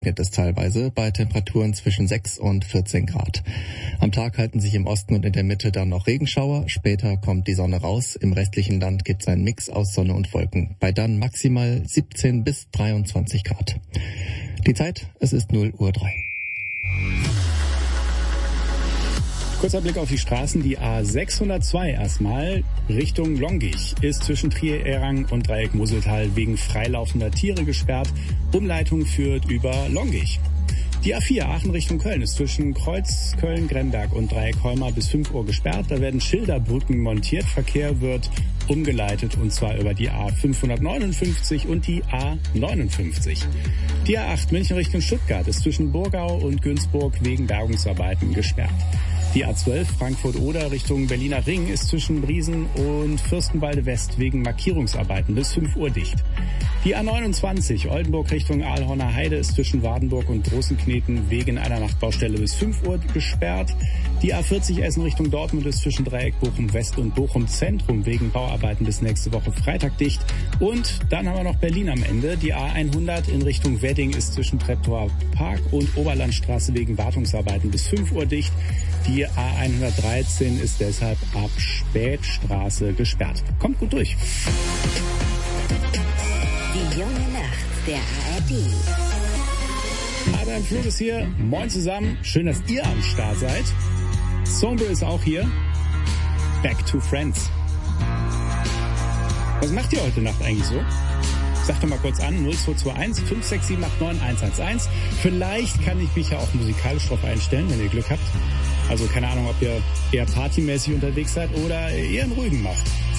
regnet es teilweise bei Temperaturen zwischen 6 und 14 Grad. Am Tag halten sich im Osten und in der Mitte dann noch Regenschauer. Später kommt die Sonne raus. Im restlichen Land gibt es einen Mix aus Sonne und Wolken. Bei dann maximal 17 bis 23 Grad. Die Zeit, es ist 0:03 Uhr. Kurzer Blick auf die Straßen. Die A602 erstmal Richtung Longich ist zwischen Trier-Erang und Dreieck-Museltal wegen freilaufender Tiere gesperrt. Umleitung führt über Longich. Die A4 Aachen Richtung Köln ist zwischen Kreuz Köln-Gremberg und Dreieck-Holmer bis 5 Uhr gesperrt. Da werden Schilderbrücken montiert. Verkehr wird umgeleitet und zwar über die A559 und die A59. Die A8 München Richtung Stuttgart ist zwischen Burgau und Günzburg wegen Bergungsarbeiten gesperrt. Die A12 Frankfurt-Oder Richtung Berliner Ring ist zwischen Briesen und Fürstenwalde West wegen Markierungsarbeiten bis 5 Uhr dicht. Die A29 Oldenburg Richtung Aalhorner Heide ist zwischen Wardenburg und Großenkneten wegen einer Nachtbaustelle bis 5 Uhr gesperrt. Die A40 Essen Richtung Dortmund ist zwischen Dreieck Bochum West und Bochum Zentrum wegen Bauarbeiten bis nächste Woche Freitag dicht. Und dann haben wir noch Berlin am Ende. Die A100 in Richtung Wedding ist zwischen Treptower Park und Oberlandstraße wegen Wartungsarbeiten bis 5 Uhr dicht. Die A113 ist deshalb ab Spätstraße gesperrt. Kommt gut durch. Die junge Nacht der ARD. Adam Flug ist hier. Moin zusammen. Schön, dass ihr am Start seid. Sombre ist auch hier. Back to Friends. Was macht ihr heute Nacht eigentlich so? Sagt doch mal kurz an, 0221 56789 111. Vielleicht kann ich mich ja auch musikalisch drauf einstellen, wenn ihr Glück habt. Also keine Ahnung, ob ihr eher partymäßig unterwegs seid oder eher einen ruhigen macht.